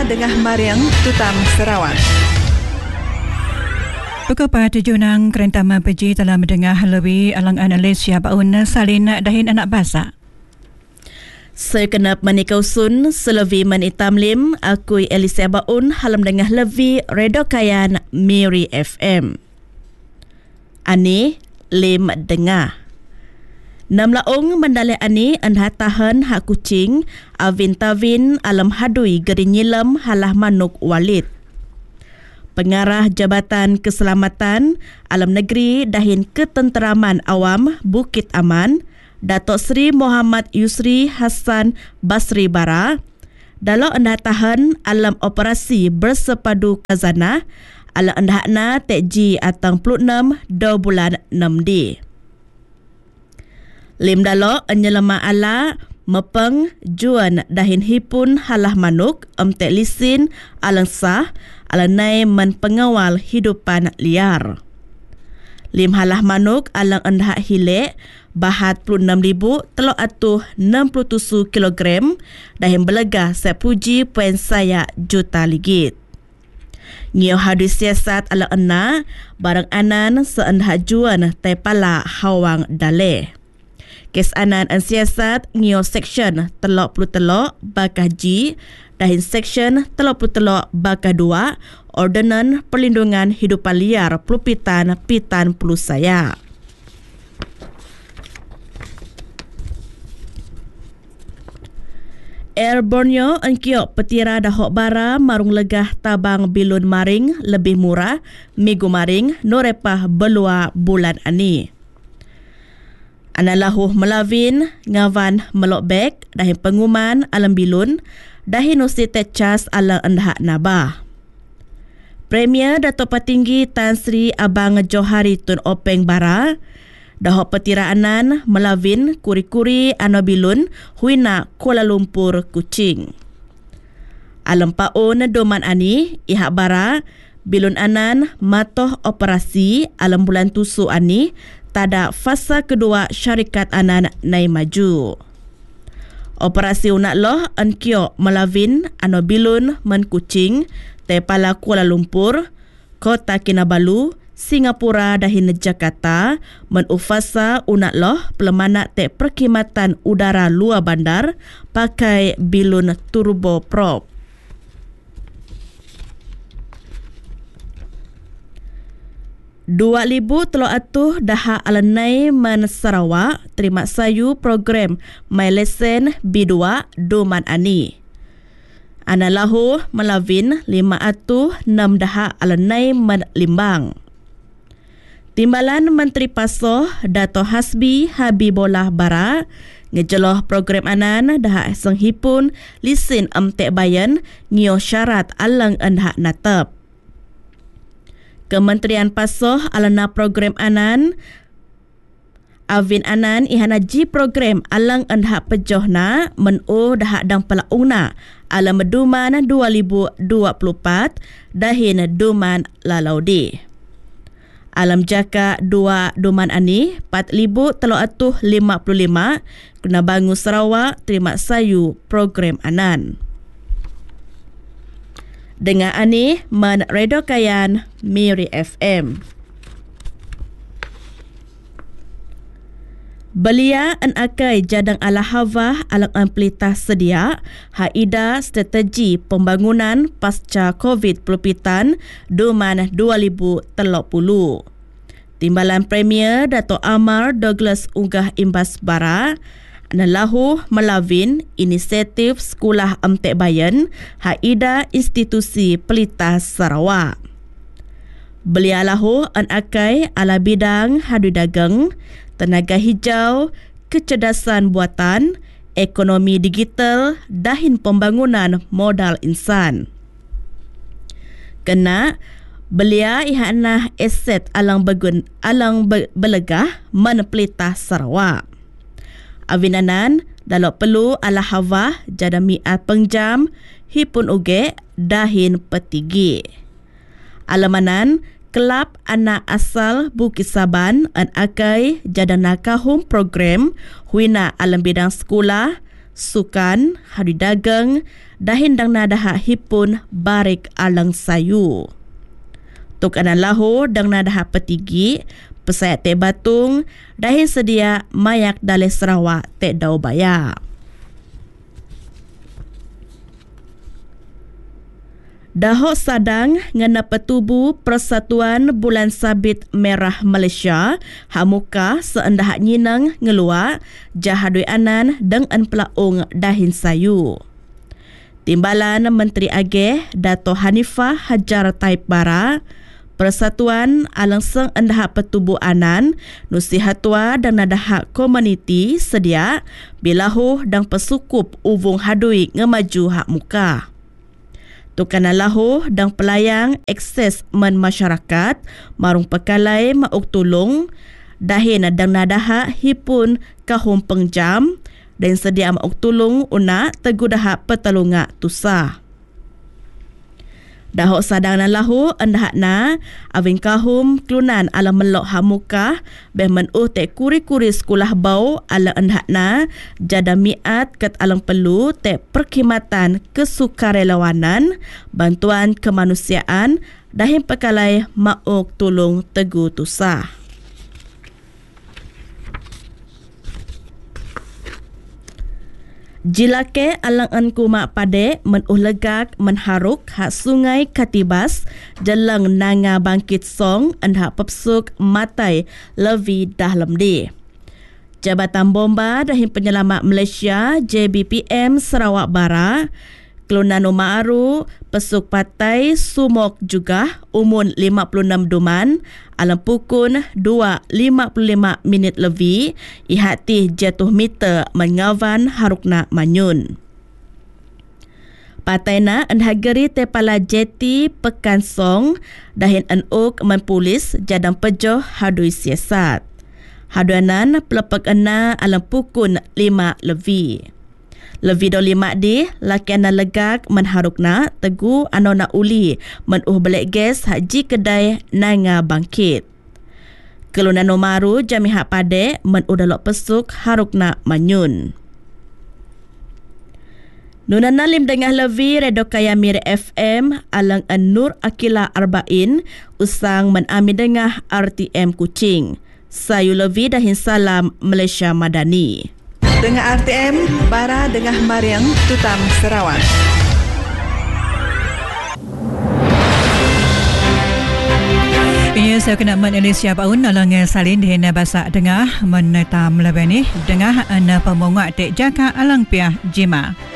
Dengah Mariang Tutam Sarawak. Pekapa tujunang kerentama peji telah mendengar lebih alang analis siapaun salin dahin anak basa. Sekenap menikau sun selevi menitamlim akui Elisa Baun halam dengah levi redo kayan Miri FM. Ani lim dengar. 6 laong mendalai ani anha tahan hak kucing avin tavin alam hadui gerinyilam halah manuk walid. Pengarah Jabatan Keselamatan Alam Negeri Dahin Ketenteraman Awam Bukit Aman Datuk Seri Muhammad Yusri Hassan Basri Bara dalam anha tahan alam operasi bersepadu kazanah alam andahna tekji atang 26 2 bulan 6D. Lim dalo enyelama ala mepeng juan dahin hipun halah manuk emtek lisin alang sah alanai men pengawal hidupan liar. Lim halah manuk alang endah hilek bahat 26,367 kilogram dahin belegah sepuji poin saya juta ligit. Ngio hadis siasat alang ena barang anan seendah juan tepala hawang dale. Kes anan an siasat ngio seksyen telok bakah G dahin seksyen telok bakah 2 Ordenan Perlindungan Hidupan Liar Pelupitan Pitan Pelusaya. Air Borneo engkiok petira dahok bara marung legah tabang bilun maring lebih murah minggu maring norepah belua bulan ani. Anallahu melawin ngawan melokbek dahin penguman alam bilun dahin usi tecas alam endahak nabah. Premier Datuk Patinggi Tan Sri Abang Johari Tun Openg Bara dahok petiraanan melawin kuri-kuri anobilun huina Kuala Lumpur Kuching. Alam paun doman ani ihak bara bilun anan matoh operasi alam bulan tusu ani tada fasa kedua syarikat anan nai maju. Operasi unak loh engkio melawin anobilun men Kuching tepala Kuala Lumpur, Kota Kinabalu, Singapura dahin Jakarta men ufasa unak loh pelemanak te perkhidmatan udara luar bandar pakai bilun turboprop. $2,000 daha alanai man Sarawak terima sayu program My Lesson B2 Doman Ani. Anallahu melawin 506 daha alanai man Limbang. Timbalan Menteri Pasoh Dato' Hasbi Habibullah Bara ngejeloh program anan daha senghipun lisin emtek bayan ngio syarat alang enhak natap. Kementerian Pasoh alana program anan Avin anan ihana ji program alang enhak pejohna menu dahak dang pelaungna alam duman 2024 dahin duman lalaudi. Alam jaka 2 duman ani 4,355 kena bangun Sarawak terima sayu program anan. Dengan ani men redo kayan Miri FM. Belia an akai jadang ala Havah alang amplitah sedia haida strategi pembangunan pasca COVID pelupitan Duman 2030. Timbalan Premier Dato' Amar Douglas unggah imbas bara anallahu melawin inisiatif Sekolah Emtek Bayan haida institusi Pelita Sarawak. Belialahu an akai ala bidang hadu dagang, tenaga hijau, kecerdasan buatan, ekonomi digital, dahin pembangunan modal insan. Kena belia ihana aset alang belegah man Pelita Sarawak. Avinanan dalam perlu ala Havah jada mi'at pengjam hipun uge dahin petigi. Alamanan kelab anak asal Bukit Saban an akai jada nakahum program huina alam bidang sekolah, sukan, hari dagang, dahin dang nadaha hipun barik alang sayu. Tuk anan lahu dang nadaha petigi, pesayat te batung, dahin sedia mayak daleh Sarawak te dau baya. Dahok sadang ngena petubu Persatuan Bulan Sabit Merah Malaysia hamuka seendah nyinang ngelua jahadui anan dengan pelaung dahin sayu. Timbalan Menteri Ageh Dato' Hanifah Hajar Taib Bara, Persatuan alang seng endah petubu anan nusihatua dan nadaha komuniti sedia bilahu dan pesukup uvung hadui ngemaju hak muka. Tukana lahu dan pelayang akses men masyarakat marung pekalai mauk tulung dahin dan nadaha hipun kahum pengjam dan sedia mauk tulung una tegudaha petalunga tusah. Dahok sadangna lahu endahna awing kahum klunan ala melok hamuka beh menuh te kuri-kuri sekolah bau ala endahna jada miat ket alang perlu te perkhidmatan kesukarelawanan bantuan kemanusiaan dahin pekalai mauk tulung tegu tusah. Jilake alang kuma pade menuhlegak menharuk hak sungai Katibas jelang nanga bangkit song andha pepsuk matai levi dalam di. Jabatan Bomba dahin Penyelamat Malaysia JBPM Sarawak Bara Kelunan Ma'aru pesuk patai sumok juga umun 56 duman alam pukul 2.55 minit lebih ihati jatuh meter mengawan harukna manyun. Pataina enhageri tepala jeti Pekan Song dahin enuk menpulis jadang pejoh hadui siasat. Haduanan pelepek ena alam pukul 5 lebih. Lebih do 5 di lakiana legak menharukna tegu anona uli menuh belek gas haji kedai nanga bangkit. Kelunan Nomaru jami hak pade menuh dalok pesuk harukna manyun. Nunan nalim dengah levi Redo Kayamir FM alang Nur Akila Arba'in usang menami dengah RTM Kuching. Sayu levi dahin salam Malaysia Madani. Dengar RTM, Bara Dengah Mariang, Tutam Sarawak. Ia saya kena Malaysia Paun alang salin di hena bahasa Dengah menetam lebih ni Dengah anda pemongak tek jaka alang piah jima.